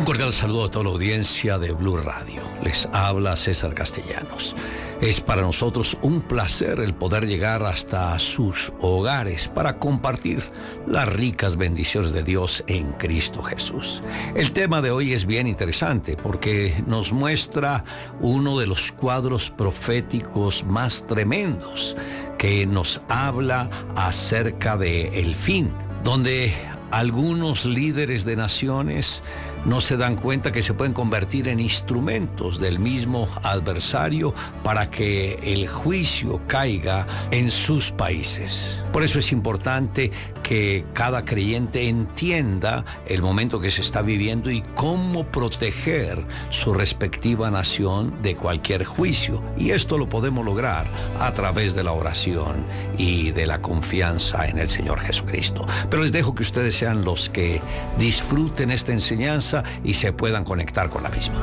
cordial saludo a toda la audiencia de Blue Radio. Les habla César Castellanos. Es para nosotros un placer el poder llegar hasta sus hogares para compartir las ricas bendiciones de Dios en Cristo Jesús. El tema de hoy es bien interesante porque nos muestra uno de los cuadros proféticos más tremendos que nos habla acerca del fin, donde algunos líderes de naciones no se dan cuenta que se pueden convertir en instrumentos del mismo adversario para que el juicio caiga en sus países. Por eso es importante que cada creyente entienda el momento que se está viviendo y cómo proteger su respectiva nación de cualquier juicio. Y esto lo podemos lograr a través de la oración y de la confianza en el Señor Jesucristo. Pero les dejo que ustedes sean los que disfruten esta enseñanza y se puedan conectar con la misma.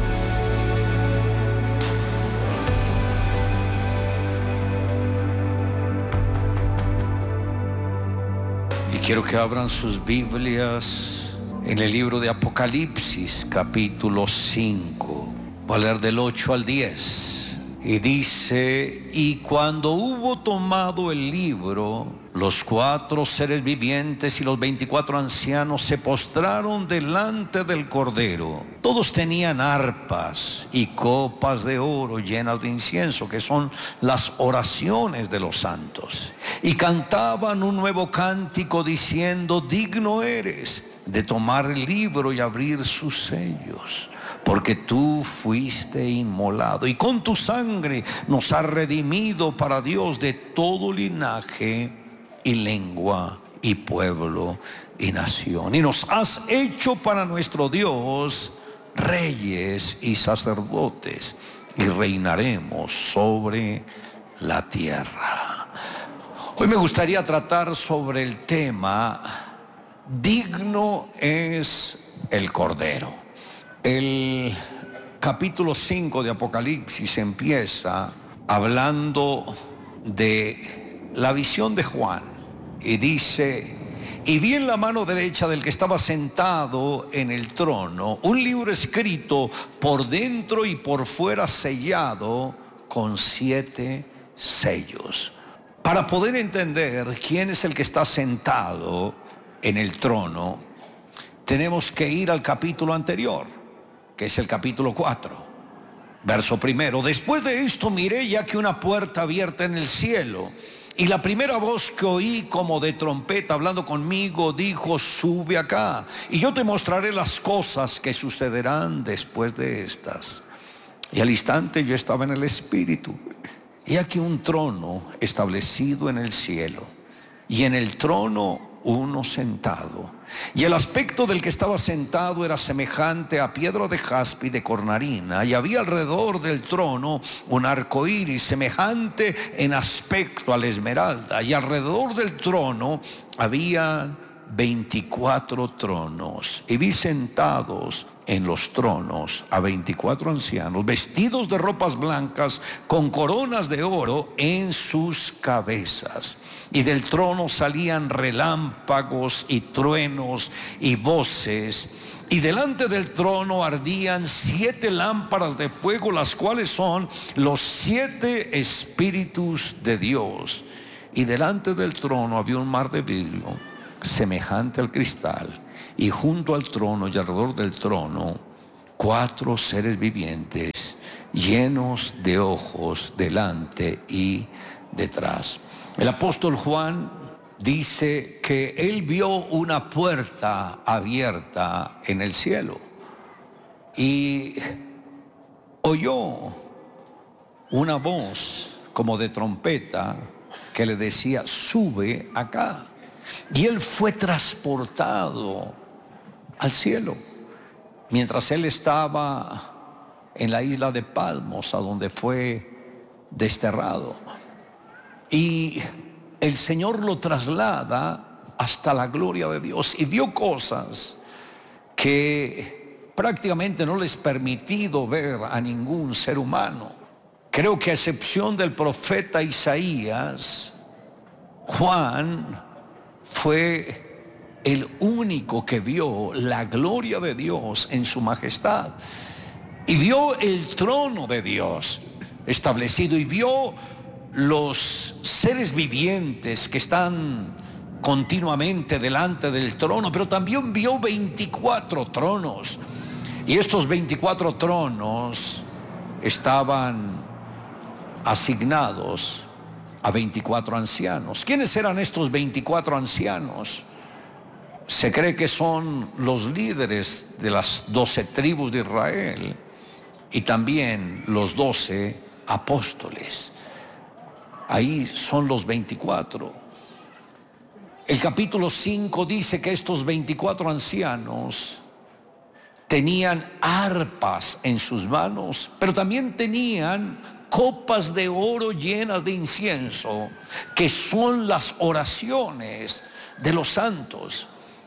Y quiero que abran sus Biblias en el libro de Apocalipsis, capítulo 5. Voy a leer del 8 al 10. Y dice: y cuando hubo tomado el libro, los 4 seres vivientes y los 24 ancianos se postraron delante del Cordero. Todos tenían arpas y copas de oro llenas de incienso, que son las oraciones de los santos. Y cantaban un nuevo cántico diciendo: digno eres de tomar el libro y abrir sus sellos, porque tú fuiste inmolado y con tu sangre nos has redimido para Dios de todo linaje y lengua y pueblo y nación. Y nos has hecho para nuestro Dios reyes y sacerdotes, y reinaremos sobre la tierra. Hoy me gustaría tratar sobre el tema: digno es el Cordero. El capítulo 5 de Apocalipsis empieza hablando de la visión de Juan y dice: y vi en la mano derecha del que estaba sentado en el trono un libro escrito por dentro y por fuera, sellado con 7 sellos. Para poder entender quién es el que está sentado en el trono, tenemos que ir al capítulo anterior, que es el capítulo 4, verso 1. Después de esto miré, ya que una puerta abierta en el cielo, y la primera voz que oí como de trompeta hablando conmigo dijo: sube acá, y yo te mostraré las cosas que sucederán después de estas. Y al instante yo estaba en el Espíritu, y aquí un trono establecido en el cielo, y en el trono uno sentado, y el aspecto del que estaba sentado era semejante a piedra de jaspe y de cornalina, y había alrededor del trono un arco iris semejante en aspecto a la esmeralda, y alrededor del trono había 24 tronos, y vi sentados en los tronos a 24 ancianos vestidos de ropas blancas, con coronas de oro en sus cabezas. Y del trono salían relámpagos y truenos y voces. Y delante del trono ardían 7 lámparas de fuego, las cuales son los 7 espíritus de Dios. Y delante del trono había un mar de vidrio semejante al cristal. Y junto al trono y alrededor del trono 4 seres vivientes llenos de ojos delante y detrás. El apóstol Juan dice que él vio una puerta abierta en el cielo y oyó una voz como de trompeta que le decía: sube acá. Y él fue transportado al cielo mientras él estaba en la isla de Patmos, a donde fue desterrado. Y el Señor lo traslada hasta la gloria de Dios, y vio cosas que prácticamente no les es permitido ver a ningún ser humano. Creo que a excepción del profeta Isaías, Juan fue el único que vio la gloria de Dios en su majestad. Y vio el trono de Dios establecido y vio los seres vivientes que están continuamente delante del trono, pero también vio 24 tronos. Y estos 24 tronos estaban asignados a 24 ancianos. ¿Quiénes eran estos 24 ancianos? Se cree que son los líderes de las 12 tribus de Israel y también los 12 apóstoles. Ahí son los 24. El capítulo 5 dice que estos 24 ancianos tenían arpas en sus manos, pero también tenían copas de oro llenas de incienso, que son las oraciones de los santos.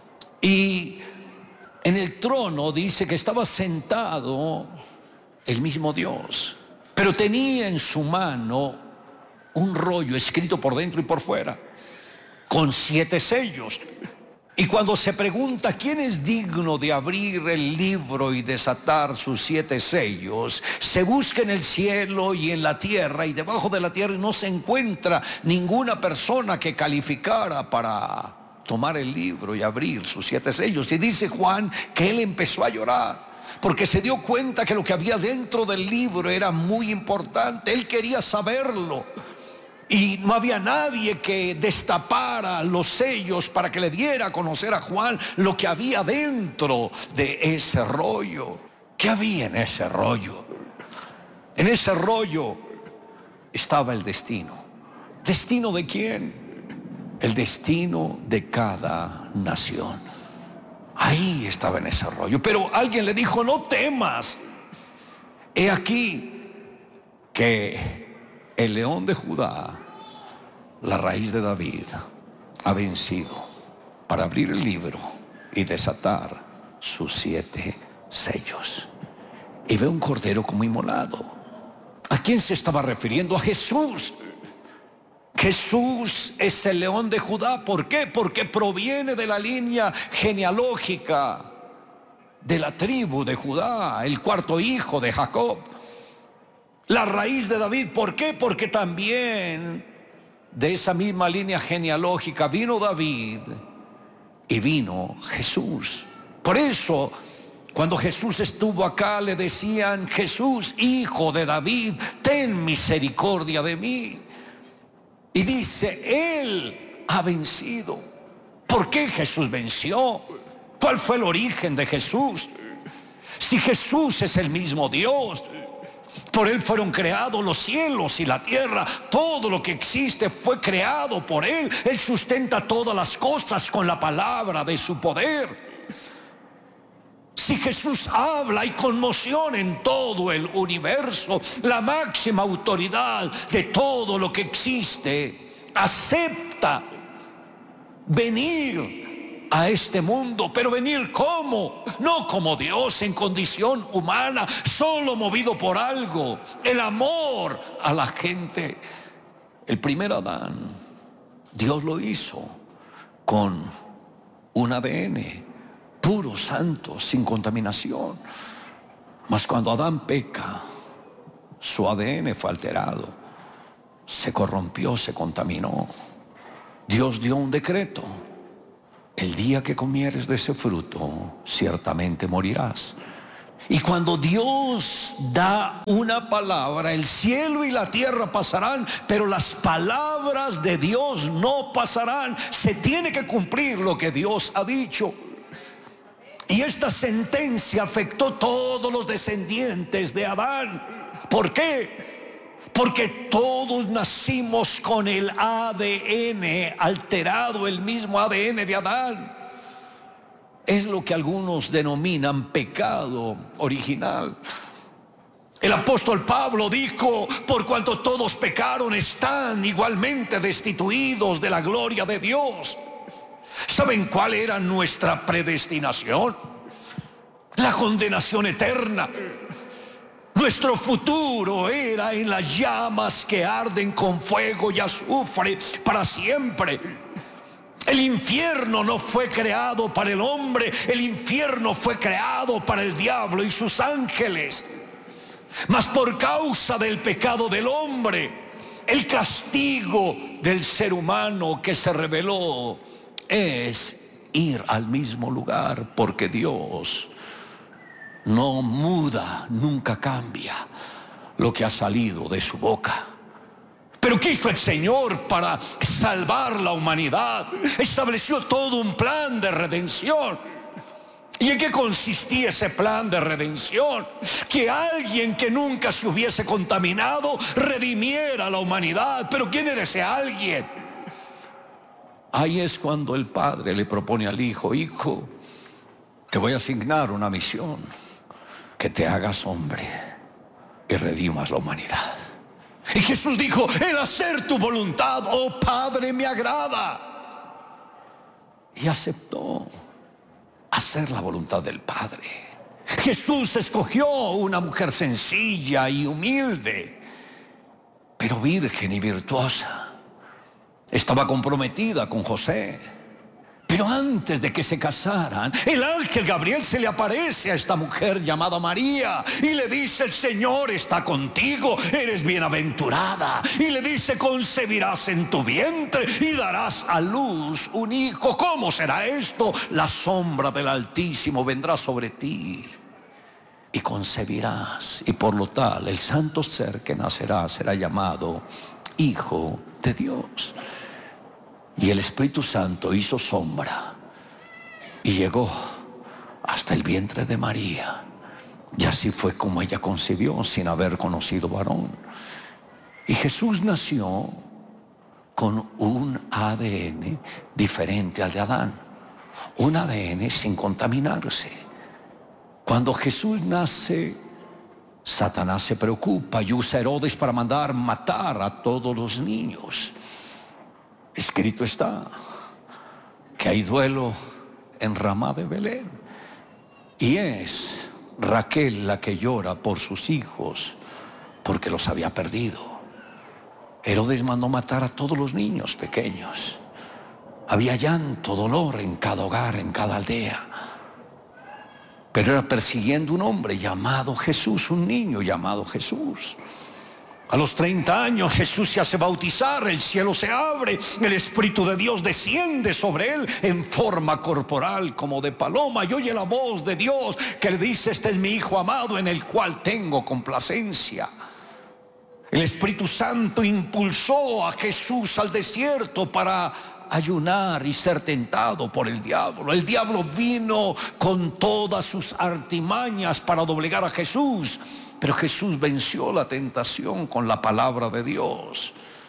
Y en el trono dice que estaba sentado el mismo Dios, pero tenía en su mano un rollo escrito por dentro y por fuera, con 7 sellos. Y cuando se pregunta quién es digno de abrir el libro y desatar sus 7 sellos, se busca en el cielo y en la tierra y debajo de la tierra, y no se encuentra ninguna persona que calificara para tomar el libro y abrir sus 7 sellos. Y dice Juan que él empezó a llorar, porque se dio cuenta que lo que había dentro del libro era muy importante. Él quería saberlo. Y no había nadie que destapara los sellos para que le diera a conocer a Juan lo que había dentro de ese rollo. ¿Qué había en ese rollo? En ese rollo estaba el destino. ¿Destino de quién? El destino de cada nación. Ahí estaba en ese rollo. Pero alguien le dijo: no temas. He aquí que el león de Judá, la raíz de David, ha vencido para abrir el libro y desatar sus 7 sellos. Y ve un cordero como inmolado. ¿A quién se estaba refiriendo? A Jesús. Jesús es el león de Judá. ¿Por qué? Porque proviene de la línea genealógica de la tribu de Judá, el 4.º hijo de Jacob. La raíz de David. ¿Por qué? Porque también de esa misma línea genealógica vino David y vino Jesús. Por eso, cuando Jesús estuvo acá, le decían: Jesús, hijo de David, ten misericordia de mí. Y dice: Él ha vencido. ¿Por qué Jesús venció? ¿Cuál fue el origen de Jesús? Si Jesús es el mismo Dios, por Él fueron creados los cielos y la tierra. Todo lo que existe fue creado por Él. Él sustenta todas las cosas con la palabra de su poder. Si Jesús habla, hay conmoción en todo el universo. La máxima autoridad de todo lo que existe acepta venir a este mundo. Pero venir ¿cómo? No como Dios en condición humana, solo movido por algo: el amor a la gente. El primer Adán, Dios lo hizo con un ADN puro, santo, sin contaminación. Mas cuando Adán peca, su ADN fue alterado, se corrompió, se contaminó. Dios dio un decreto: el día que comieres de ese fruto, ciertamente morirás. Y cuando Dios da una palabra, el cielo y la tierra pasarán, pero las palabras de Dios no pasarán. Se tiene que cumplir lo que Dios ha dicho. Y esta sentencia afectó a todos los descendientes de Adán. ¿Por qué? Porque todos nacimos con el ADN alterado, el mismo ADN de Adán. Es lo que algunos denominan pecado original. El apóstol Pablo dijo: por cuanto todos pecaron, están igualmente destituidos de la gloria de Dios. ¿Saben cuál era nuestra predestinación? La condenación eterna. Nuestro futuro era en las llamas que arden con fuego y azufre para siempre. El infierno no fue creado para el hombre, el infierno fue creado para el diablo y sus ángeles. Mas por causa del pecado del hombre, el castigo del ser humano que se rebeló es ir al mismo lugar, porque Dios no muda, nunca cambia lo que ha salido de su boca. Pero ¿qué hizo el Señor para salvar la humanidad? Estableció todo un plan de redención. ¿Y en qué consistía ese plan de redención? Que alguien que nunca se hubiese contaminado redimiera a la humanidad. ¿Pero quién era ese alguien? Ahí es cuando el Padre le propone al Hijo: hijo, te voy a asignar una misión, que te hagas hombre y redimas la humanidad. Y Jesús dijo: el hacer tu voluntad, oh Padre, me agrada. Y aceptó hacer la voluntad del Padre. Jesús escogió una mujer sencilla y humilde, pero virgen y virtuosa. Estaba comprometida con José. Pero antes de que se casaran, el ángel Gabriel se le aparece a esta mujer llamada María y le dice: el Señor está contigo, eres bienaventurada. Y le dice: concebirás en tu vientre y darás a luz un hijo. ¿Cómo será esto? La sombra del Altísimo vendrá sobre ti y concebirás, y por lo tal el santo ser que nacerá será llamado Hijo de Dios. Y el Espíritu Santo hizo sombra y llegó hasta el vientre de María. Y así fue como ella concibió sin haber conocido varón. Y Jesús nació con un ADN diferente al de Adán. Un ADN sin contaminarse. Cuando Jesús nace, Satanás se preocupa y usa a Herodes para mandar matar a todos los niños. Escrito está que hay duelo en Ramá de Belén, y es Raquel la que llora por sus hijos porque los había perdido. Herodes mandó matar a todos los niños pequeños. Había llanto, dolor en cada hogar, en cada aldea. Pero era persiguiendo un hombre llamado Jesús, un niño llamado Jesús. A los 30 años Jesús se hace bautizar, el cielo se abre, el Espíritu de Dios desciende sobre él en forma corporal como de paloma, y oye la voz de Dios que le dice: este es mi Hijo amado en el cual tengo complacencia. El Espíritu Santo impulsó a Jesús al desierto para ayunar y ser tentado por el diablo. El diablo vino con todas sus artimañas para doblegar a Jesús. Pero Jesús venció la tentación con la palabra de Dios.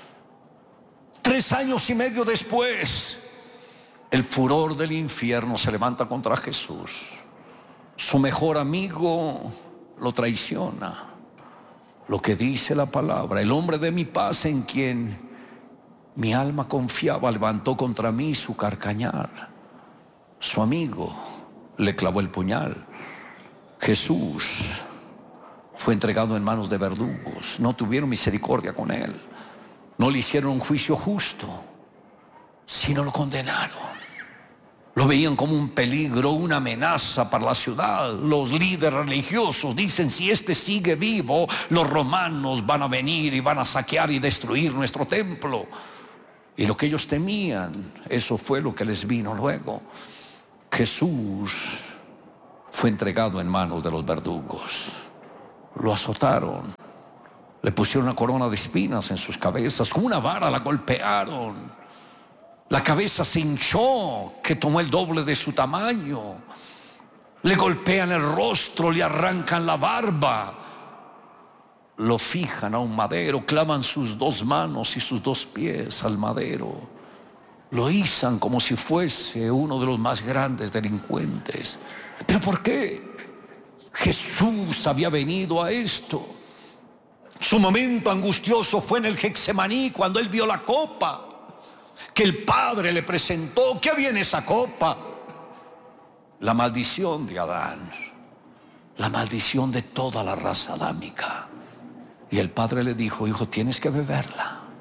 3 años y medio después, el furor del infierno se levanta contra Jesús. Su mejor amigo lo traiciona. Lo que dice la palabra: el hombre de mi paz, en quien mi alma confiaba, levantó contra mí su carcañar. Su amigo le clavó el puñal. Jesús fue entregado en manos de verdugos. No tuvieron misericordia con él. No le hicieron un juicio justo, sino lo condenaron. Lo veían como un peligro, una amenaza para la ciudad. Los líderes religiosos dicen: si este sigue vivo, los romanos van a venir y van a saquear y destruir nuestro templo. Y lo que ellos temían, eso fue lo que les vino luego. Jesús fue entregado en manos de los verdugos. Lo azotaron, le pusieron una corona de espinas en sus cabezas, con una vara la golpearon. La cabeza se hinchó, que tomó el doble de su tamaño. Le golpean el rostro, le arrancan la barba. Lo fijan a un madero, clavan sus 2 manos y sus 2 pies al madero. Lo izan como si fuese uno de los más grandes delincuentes. ¿Pero por qué? Jesús había venido a esto. Su momento angustioso fue en el Getsemaní, cuando él vio la copa que el Padre le presentó. ¿Qué había en esa copa? La maldición de Adán, la maldición de toda la raza adámica. Y el Padre le dijo: hijo, tienes que beberla,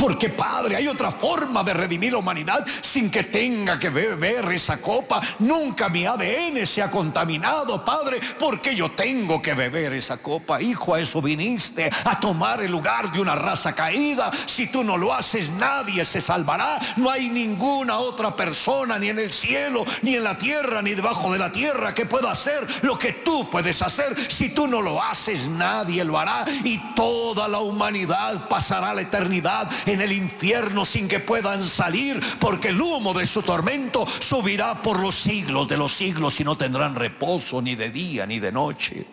Porque, Padre, hay otra forma de redimir la humanidad sin que tenga que beber esa copa. Nunca mi ADN se ha contaminado, Padre, porque yo tengo que beber esa copa. Hijo, a eso viniste, a tomar el lugar de una raza caída. Si tú no lo haces, nadie se salvará. No hay ninguna otra persona, ni en el cielo, ni en la tierra, ni debajo de la tierra, que pueda hacer lo que tú puedes hacer. Si tú no lo haces, nadie lo hará. Y toda la humanidad pasará la eternidad en el infierno sin que puedan salir, porque el humo de su tormento subirá por los siglos de los siglos y no tendrán reposo ni de día ni de noche.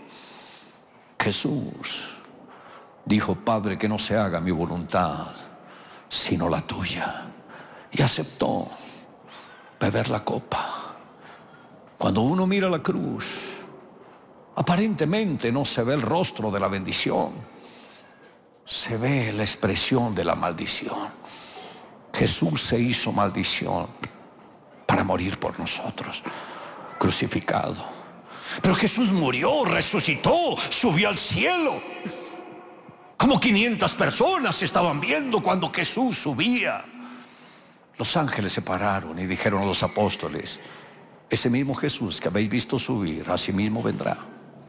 Jesús dijo: Padre, que no se haga mi voluntad sino la tuya, y aceptó beber la copa. Cuando uno mira la cruz, aparentemente no se ve el rostro de la bendición, se ve la expresión de la maldición. Jesús se hizo maldición para morir por nosotros, crucificado. Pero Jesús murió, resucitó, subió al cielo. Como 500 personas estaban viendo cuando Jesús subía. Los ángeles se pararon y dijeron a los apóstoles: ese mismo Jesús que habéis visto subir, así mismo vendrá.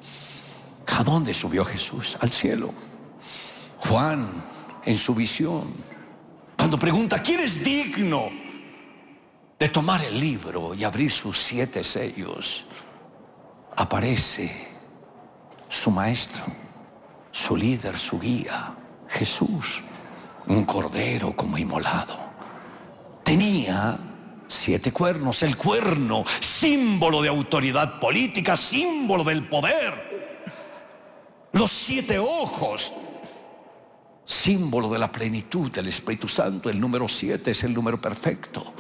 ¿A dónde subió Jesús? Al cielo. Juan, en su visión, cuando pregunta: ¿quién es digno de tomar el libro y abrir sus 7 sellos? Aparece su maestro, su líder, su guía, Jesús, un cordero como inmolado. Tenía 7 cuernos, el cuerno, símbolo de autoridad política, símbolo del poder. Los 7 ojos, símbolo de la plenitud del Espíritu Santo. El número 7 es el número perfecto.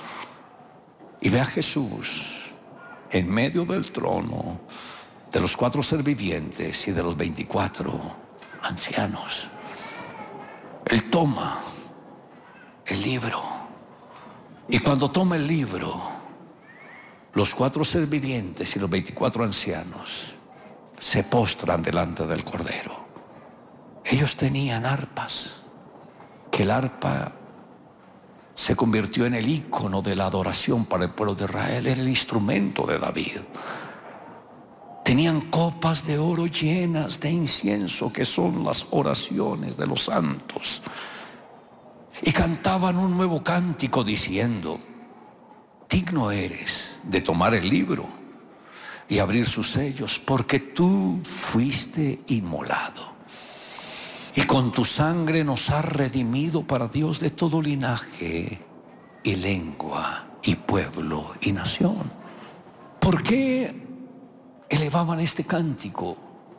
Y ve a Jesús en medio del trono, de los 4 seres vivientes y de los 24 ancianos. Él toma el libro, y cuando toma el libro, los 4 seres vivientes y los 24 ancianos se postran delante del Cordero. Ellos tenían arpas, que el arpa se convirtió en el ícono de la adoración para el pueblo de Israel. Era el instrumento de David. Tenían copas de oro llenas de incienso, que son las oraciones de los santos. Y cantaban un nuevo cántico diciendo: digno eres de tomar el libro y abrir sus sellos, porque tú fuiste inmolado, y con tu sangre nos has redimido para Dios de todo linaje y lengua y pueblo y nación. ¿Por qué elevaban este cántico?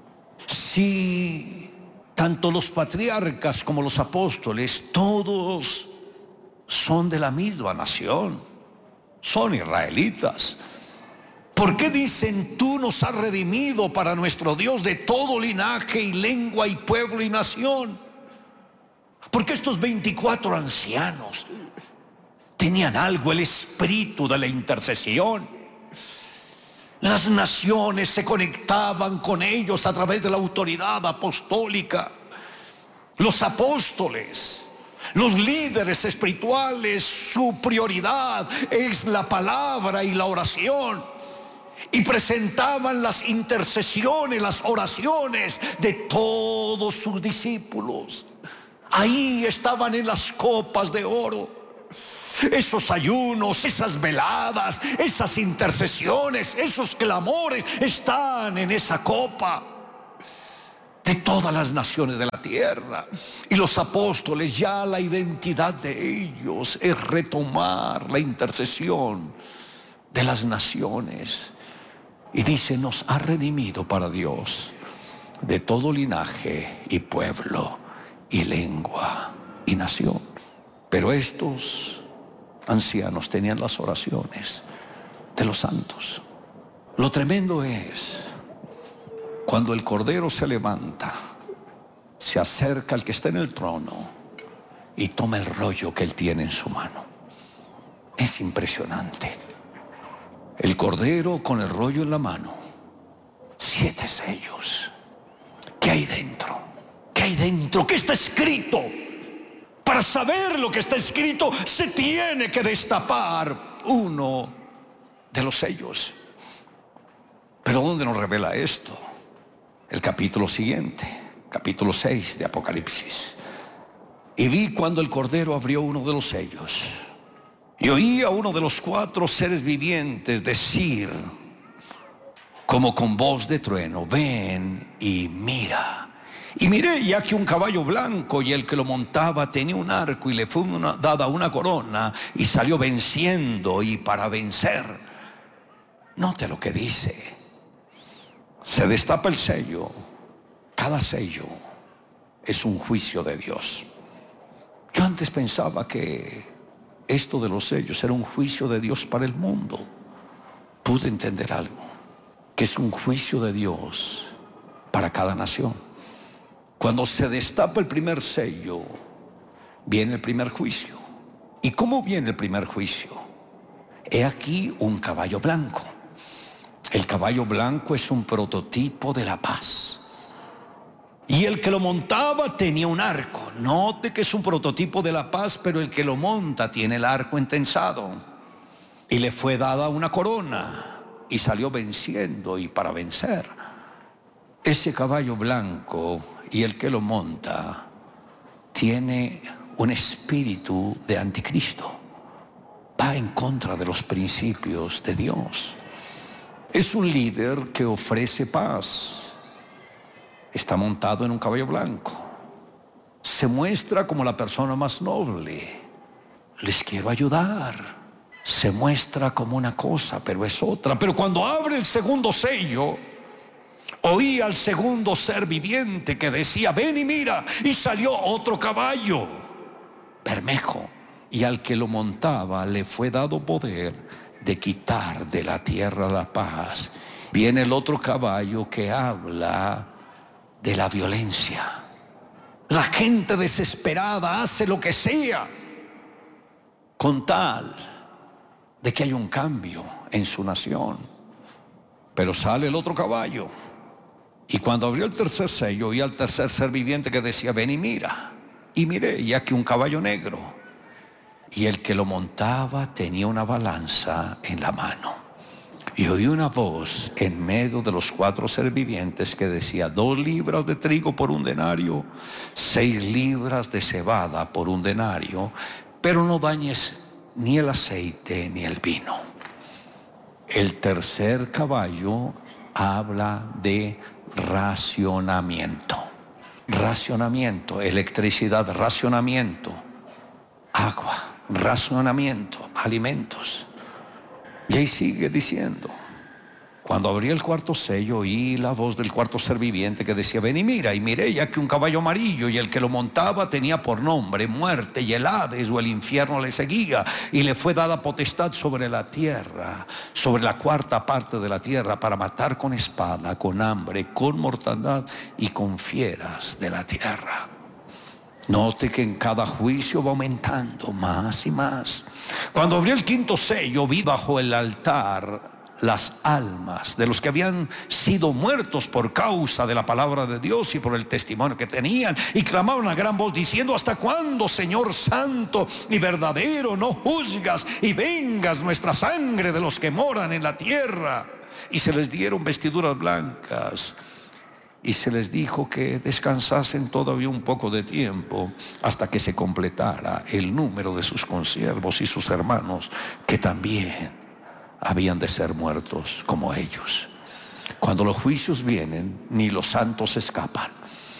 Si tanto los patriarcas como los apóstoles, todos son de la misma nación, son israelitas. ¿Por qué dicen: tú nos has redimido para nuestro Dios de todo linaje y lengua y pueblo y nación? Porque estos 24 ancianos tenían algo, el espíritu de la intercesión. Las naciones se conectaban con ellos a través de la autoridad apostólica. Los apóstoles, los líderes espirituales, su prioridad es la palabra y la oración. Y presentaban las intercesiones, las oraciones de todos sus discípulos. Ahí estaban en las copas de oro. Esos ayunos, esas veladas, esas intercesiones, esos clamores están en esa copa de todas las naciones de la tierra. Y los apóstoles, ya la identidad de ellos es retomar la intercesión de las naciones. Y dice: nos ha redimido para Dios de todo linaje y pueblo y lengua y nación. Pero estos ancianos tenían las oraciones de los santos. Lo tremendo es cuando el Cordero se levanta, se acerca al que está en el trono y toma el rollo que él tiene en su mano. Es impresionante. El Cordero con el rollo en la mano, 7 sellos. ¿Qué hay dentro? ¿Qué hay dentro? ¿Qué está escrito? Para saber lo que está escrito, se tiene que destapar uno de los sellos. Pero ¿dónde nos revela esto? El capítulo siguiente, capítulo 6 de Apocalipsis. Y vi cuando el Cordero abrió uno de los sellos, y oí a uno de los 4 seres vivientes decir, como con voz de trueno, ven y mira. Y miré, ya que un caballo blanco, y el que lo montaba tenía un arco, y le fue dada una corona, y salió venciendo y para vencer. Note lo que dice. Se destapa el sello. Cada sello es un juicio de Dios. Yo antes pensaba que esto de los sellos era un juicio de Dios para el mundo. Pude entender algo, que es un juicio de Dios para cada nación. Cuando se destapa el primer sello, viene el primer juicio. ¿Y cómo viene el primer juicio? He aquí un caballo blanco. El caballo blanco es un prototipo de la paz. Y el que lo montaba tenía un arco. Note que es un prototipo de la paz, pero el que lo monta tiene el arco entensado. Y le fue dada una corona, y salió venciendo y para vencer. Ese caballo blanco y el que lo monta tiene un espíritu de anticristo. Va en contra de los principios de Dios. Es un líder que ofrece paz. Está montado en un caballo blanco. Se muestra como la persona más noble. Les quiero ayudar. Se muestra como una cosa, pero es otra. Pero cuando abre el segundo sello, oí al segundo ser viviente que decía, ven y mira. Y salió otro caballo, bermejo. Y al que lo montaba le fue dado poder de quitar de la tierra la paz. Viene el otro caballo que habla de la violencia. La gente desesperada hace lo que sea con tal de que haya un cambio en su nación. Pero sale el otro caballo, y cuando abrió el tercer sello, oí al tercer ser viviente que decía, ven y mira. Y miré, ya que un caballo negro, y el que lo montaba tenía una balanza en la mano. Y oí una voz en medio de los 4 seres vivientes que decía, 2 libras de trigo por un denario, 6 libras de cebada por un denario, pero no dañes ni el aceite ni el vino. El tercer caballo habla de racionamiento. Racionamiento, electricidad, racionamiento, agua, racionamiento, alimentos. Y ahí sigue diciendo, cuando abrí el cuarto sello, oí la voz del cuarto ser viviente que decía, ven y mira. Y miré, ya que un caballo amarillo, y el que lo montaba tenía por nombre muerte, y el Hades o el infierno le seguía, y le fue dada potestad sobre la tierra, sobre la cuarta parte de la tierra, para matar con espada, con hambre, con mortandad y con fieras de la tierra. Note que en cada juicio va aumentando más y más. Cuando abrió el quinto sello, vi bajo el altar las almas de los que habían sido muertos por causa de la palabra de Dios y por el testimonio que tenían, y clamaban a gran voz diciendo, ¿hasta cuándo, Señor santo y verdadero, no juzgas y vengas nuestra sangre de los que moran en la tierra? Y se les dieron vestiduras blancas, y se les dijo que descansasen todavía un poco de tiempo hasta que se completara el número de sus consiervos y sus hermanos, que también habían de ser muertos como ellos. Cuando los juicios vienen, ni los santos escapan.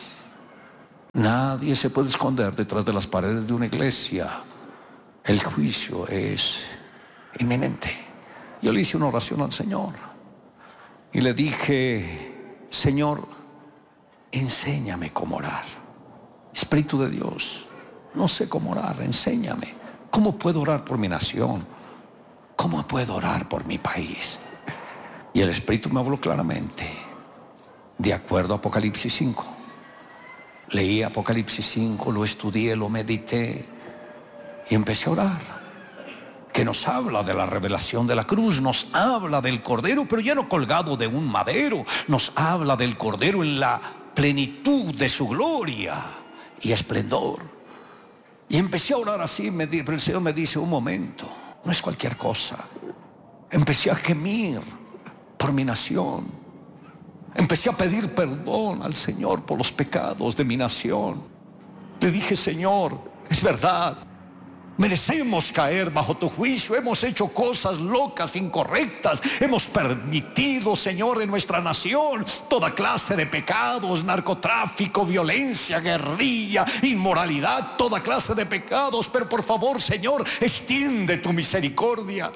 Nadie se puede esconder detrás de las paredes de una iglesia. El juicio es inminente. Yo le hice una oración al Señor y le dije, Señor, enséñame cómo orar. Espíritu de Dios, no sé cómo orar, enséñame. ¿Cómo puedo orar por mi nación? ¿Cómo puedo orar por mi país? Y el Espíritu me habló claramente, de acuerdo a Apocalipsis 5. Leí Apocalipsis 5, lo estudié, lo medité y empecé a orar. Que nos habla de la revelación de la cruz, nos habla del Cordero, pero ya no colgado de un madero, nos habla del Cordero en la plenitud de su gloria y esplendor. Y empecé a orar así, pero el Señor me dice, un momento, no es cualquier cosa. Empecé a gemir por mi nación. Empecé a pedir perdón al Señor por los pecados de mi nación. Le dije, Señor, es verdad, merecemos caer bajo tu juicio. Hemos hecho cosas locas, incorrectas. Hemos permitido, Señor, en nuestra nación toda clase de pecados, narcotráfico, violencia, guerrilla, inmoralidad, toda clase de pecados. Pero por favor, Señor, extiende tu misericordia.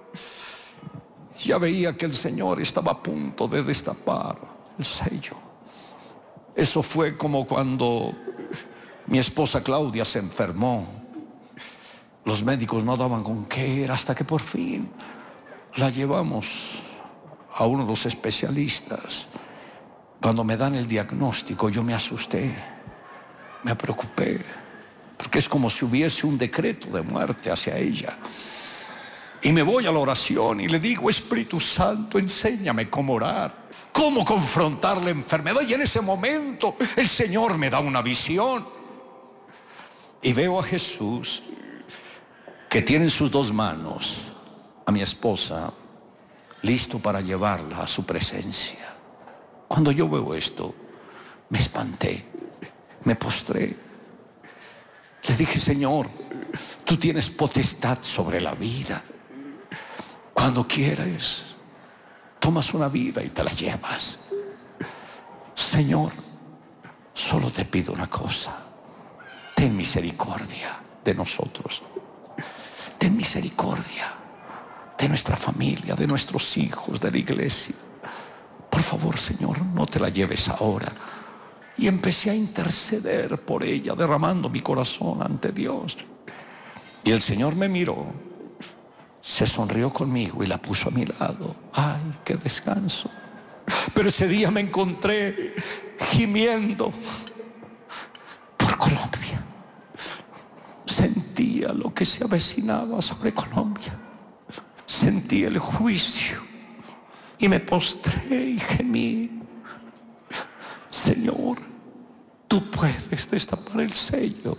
Ya veía que el Señor estaba a punto de destapar el sello. Eso fue como cuando mi esposa Claudia se enfermó. Los médicos no daban con qué era, hasta que por fin la llevamos a uno de los especialistas. Cuando me dan el diagnóstico, yo me asusté, me preocupé, porque es como si hubiese un decreto de muerte hacia ella. Y me voy a la oración y le digo, Espíritu Santo, enséñame cómo orar, cómo confrontar la enfermedad. Y en ese momento el Señor me da una visión. Y veo a Jesús que tiene en sus dos manos a mi esposa, listo para llevarla a su presencia. Cuando yo veo esto, me espanté, me postré. Les dije, Señor, tú tienes potestad sobre la vida. Cuando quieres, tomas una vida y te la llevas. Señor, solo te pido una cosa. Ten misericordia de nosotros. Ten misericordia de nuestra familia, de nuestros hijos, de la iglesia. Por favor, Señor, no te la lleves ahora. Y empecé a interceder por ella, derramando mi corazón ante Dios. Y el Señor me miró, se sonrió conmigo y la puso a mi lado. ¡Ay, qué descanso! Pero ese día me encontré gimiendo por Colombia. Sentía lo que se avecinaba sobre Colombia. Sentí el juicio y me postré y gemí. Señor, tú puedes destapar el sello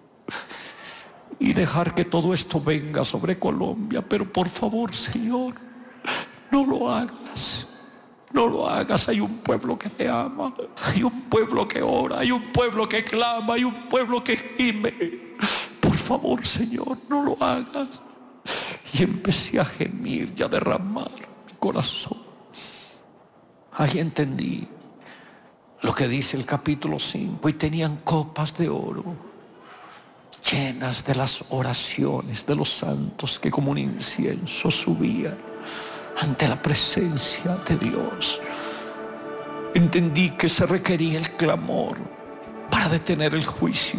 y dejar que todo esto venga sobre Colombia, pero por favor, Señor, no lo hagas. No lo hagas. Hay un pueblo que te ama, hay un pueblo que ora, hay un pueblo que clama, hay un pueblo que gime. Por favor, Señor, no lo hagas. Y empecé a gemir y a derramar mi corazón. Ahí entendí lo que dice el capítulo 5. Y tenían copas de oro llenas de las oraciones de los santos, que como un incienso subían ante la presencia de Dios. Entendí que se requería el clamor para detener el juicio.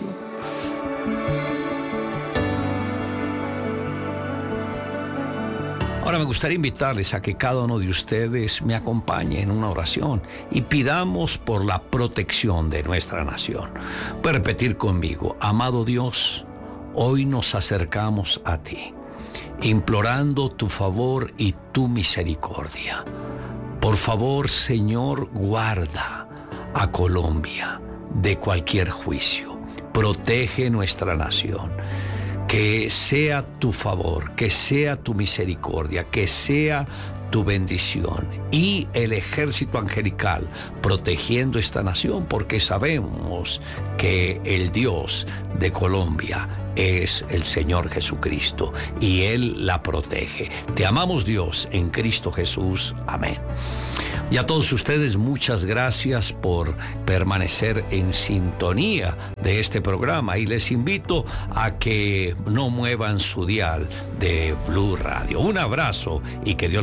Ahora me gustaría invitarles a que cada uno de ustedes me acompañe en una oración y pidamos por la protección de nuestra nación. Puede repetir conmigo: amado Dios, hoy nos acercamos a ti, implorando tu favor y tu misericordia. Por favor, Señor, guarda a Colombia de cualquier juicio. Protege nuestra nación. Que sea tu favor, que sea tu misericordia, que sea tu bendición y el ejército angelical protegiendo esta nación, porque sabemos que el Dios de Colombia es el Señor Jesucristo y Él la protege. Te amamos, Dios, en Cristo Jesús. Amén. Y a todos ustedes, muchas gracias por permanecer en sintonía de este programa, y les invito a que no muevan su dial de Blue Radio. Un abrazo y que Dios